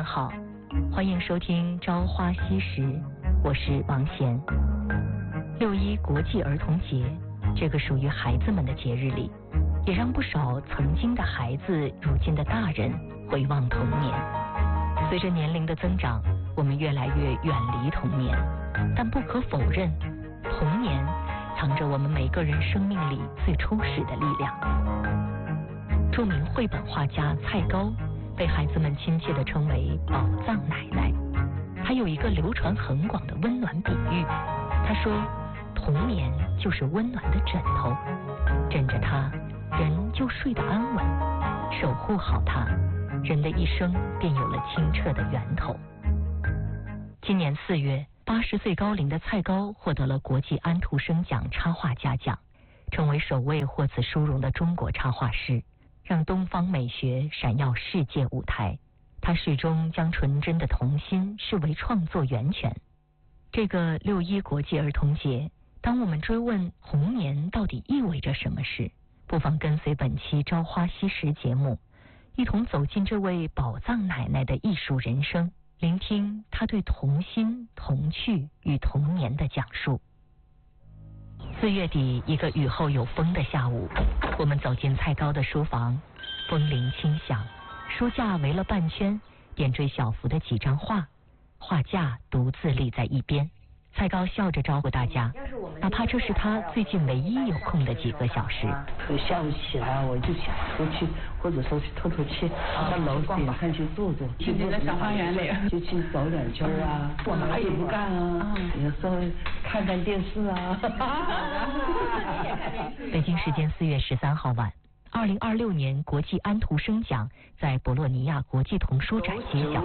好，欢迎收听《朝花夕拾》，我是王贤。6·1国际儿童节，这个属于孩子们的节日里，也让不少曾经的孩子、如今的大人回望童年。随着年龄的增长，我们越来越远离童年，但不可否认，童年藏着我们每个人生命里最初始的力量。著名绘本画家蔡高被孩子们亲切地称为宝藏奶奶。他有一个流传很广的温暖比喻，他说童年就是温暖的枕头，枕着它人就睡得安稳，守护好它，人的一生便有了清澈的源头。今年4月，80岁高龄的蔡高获得了国际安徒生奖插画家奖，成为首位获此殊荣的中国插画师，让东方美学闪耀世界舞台。他始终将纯真的童心视为创作源泉。这个6·1国际儿童节，当我们追问童年到底意味着什么时，不妨跟随本期《朝花夕拾》节目，一同走进这位宝藏奶奶的艺术人生，聆听她对童心、童趣与童年的讲述。4月底，一个雨后有风的下午，我们走进蔡高的书房，风铃轻响，书架围了半圈，点缀小幅的几张画，画架独自立在一边。蔡高笑着招呼大家，哪怕这是他最近唯一有空的几个小时。 下午起来我就想出去，或者说去透透气，到楼顶上去坐坐， 去那个小花园里， 就去走2圈啊，我哪也不干啊，有时候看看电视啊。 北京时间4月13号晚，2026年国际安徒生奖在博洛尼亚国际童书展揭晓。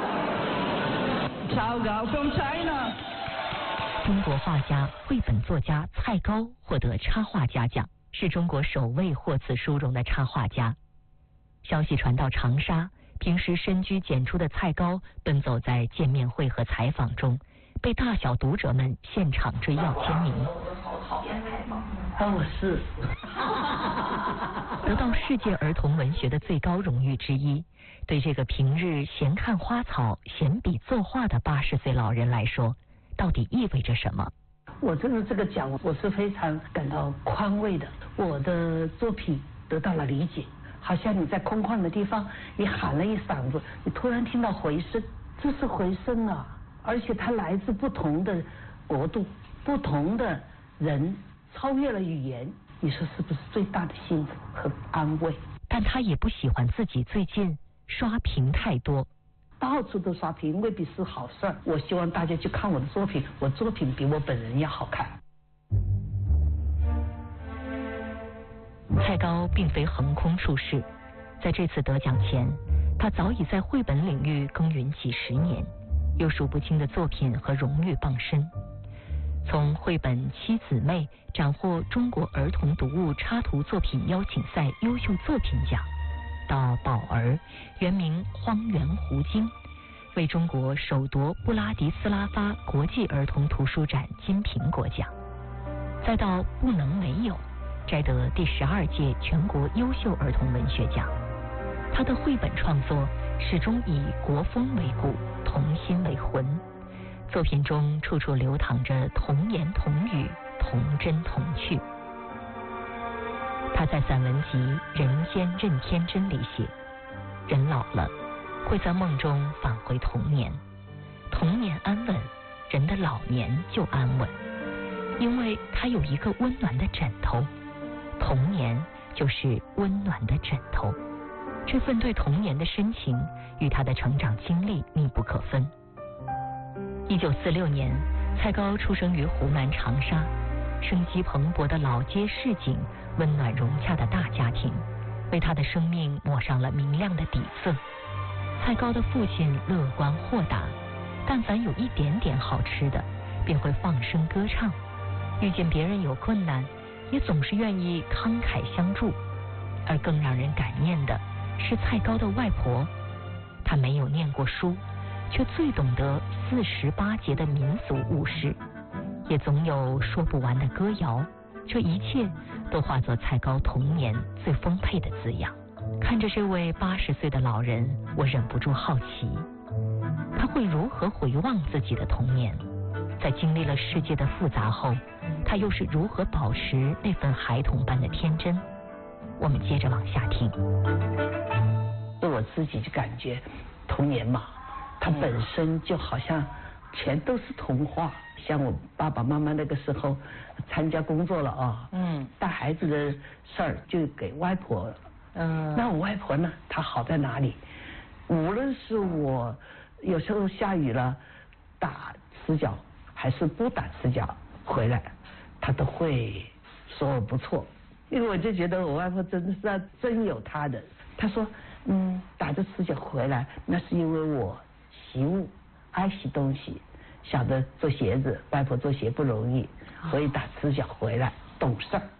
中国画家、绘本作家蔡高获得插画家奖，是中国首位获此殊荣的插画家。消息传到长沙，平时深居简出的蔡高奔走在见面会和采访中，被大小读者们现场追要签名。 我是得到世界儿童文学的最高荣誉之一，对这个平日闲看花草、闲笔作画的80岁老人来说，到底意味着什么？ 我真的这个奖，我是非常感到宽慰的。我的作品得到了理解，好像你在空旷的地方，你喊了一嗓子，你突然听到回声，这是回声啊！而且它来自不同的国度、不同的人，超越了语言。你说是不是最大的幸福和安慰？ 但他也不喜欢自己最近刷屏太多。 到处都刷屏未必是好事儿，我希望大家去看我的作品，我作品比我本人要好看。 蔡高并非横空出世，在这次得奖前，他早已在绘本领域耕耘几10年，有数不清的作品和荣誉傍身。从绘本《七姊妹》斩获中国儿童读物插图作品邀请赛优秀作品奖，到宝儿原名荒原狐精，为中国首夺布拉迪斯拉发国际儿童图书展金苹果奖，再到不能没有，摘得第12届全国优秀儿童文学奖。他的绘本创作始终以国风为骨，童心为魂，作品中处处流淌着童言童语，童真童趣。他在散文集《人间任天真》里写，人老了会在梦中返回童年，童年安稳，人的老年就安稳，因为他有一个温暖的枕头，童年就是温暖的枕头。这份对童年的深情与他的成长经历密不可分。1946年，蔡高出生于湖南长沙，生机蓬勃的老街市井，温暖融洽的大家庭，为他的生命抹上了明亮的底色。蔡高的父亲乐观豁达，但凡有一点点好吃的，便会放声歌唱，遇见别人有困难，也总是愿意慷慨相助。而更让人感念的是蔡高的外婆，她没有念过书，却最懂得48节的民俗物事，也总有说不完的歌谣，这一切都化作蔡高童年最丰沛的滋养。看着这位80岁的老人，我忍不住好奇， 他会如何回望自己的童年？在经历了世界的复杂后，他又是如何保持那份孩童般的天真？我们接着往下听。 对我自己就感觉，童年嘛，它本身就好像全都是童话。像我爸爸妈妈那个时候参加工作了啊，带孩子的事儿就给外婆了。那我外婆呢，她好在哪里？无论是我有时候下雨了打死角，还是不打死角回来，她都会说我不错。因为我就觉得我外婆真有她的。她说，打着死角回来，那是因为我习物，爱惜东西，晓得做鞋子，外婆做鞋不容易，所以打死角回来懂事儿。